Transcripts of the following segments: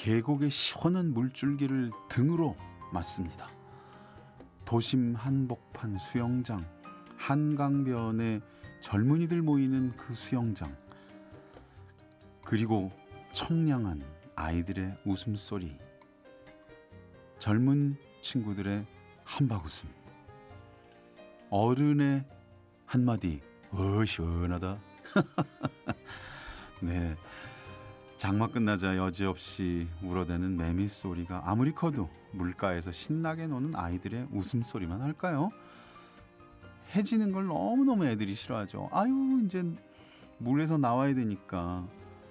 계곡의 시원한 물줄기를 등으로 맞습니다. 도심 한복판 수영장, 한강변에 젊은이들 모이는 그 수영장, 그리고 청량한 아이들의 웃음소리, 젊은 친구들의 한바구음, 어른의 한마디 시원하다. 네, 장마 끝나자 여지없이 울어대는 매미 소리가 아무리 커도 물가에서 신나게 노는 아이들의 웃음소리만 할까요? 해지는 걸 너무너무 애들이 싫어하죠. 아유, 이제 물에서 나와야 되니까.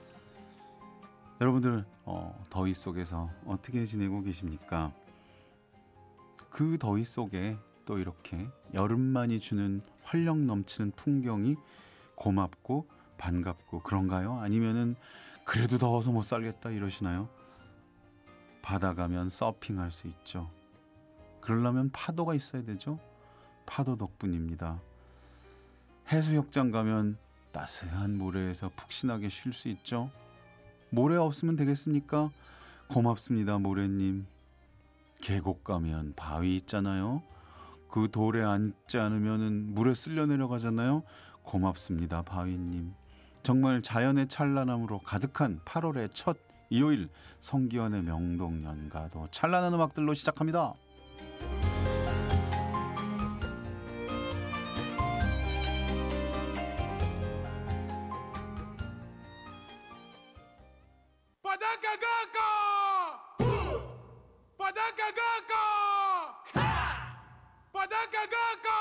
여러분들 더위 속에서 어떻게 지내고 계십니까? 그 더위 속에 또 이렇게 여름만이 주는 활력 넘치는 풍경이 고맙고 반갑고 그런가요? 아니면은 그래도 더워서 못 살겠다 이러시나요? 바다 가면 서핑할 수 있죠. 그러려면 파도가 있어야 되죠. 파도 덕분입니다. 해수욕장 가면 따스한 모래에서 푹신하게 쉴 수 있죠. 모래 없으면 되겠습니까? 고맙습니다, 모래님. 계곡 가면 바위 있잖아요. 그 돌에 앉지 않으면 물에 쓸려 내려가잖아요. 고맙습니다, 바위님. 정말 자연의 찬란함으로 가득한 8월의 첫 일요일, 성기환의 명동연가도 찬란한 음악들로 시작합니다. Padaka Gaka! Padaka Gaka!